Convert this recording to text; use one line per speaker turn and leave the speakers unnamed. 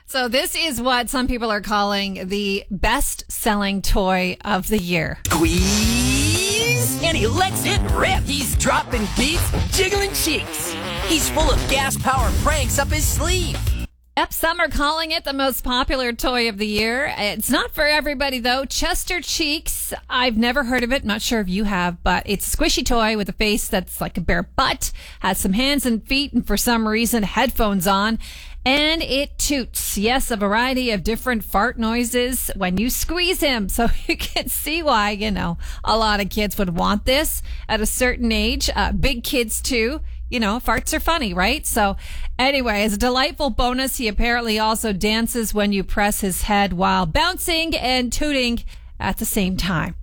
So this is what some people are calling the best-selling toy of the year.
Squeeze! And he lets it rip. He's dropping beats, jiggling cheeks. He's full of gas-powered pranks up his sleeve.
Yep, some are calling it the most popular toy of the year. It's not for everybody, though. Chester Cheeks, I've never heard of it. Not sure if you have, but it's a squishy toy with a face that's like a bare butt, has some hands and feet, and for some reason, headphones on. And it toots. Yes, a variety of different fart noises when you squeeze him. So you can see why, a lot of kids would want this at a certain age. Big kids, too. Farts are funny, right? So anyway, as a delightful bonus, he apparently also dances when you press his head while bouncing and tooting at the same time.